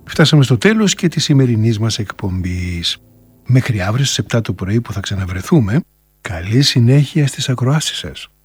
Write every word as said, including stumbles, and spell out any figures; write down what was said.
Φτάσαμε στο τέλος και της σημερινής μας εκπομπής. Μέχρι αύριο στις επτά το πρωί που θα ξαναβρεθούμε, καλή συνέχεια στις ακροάσεις σας.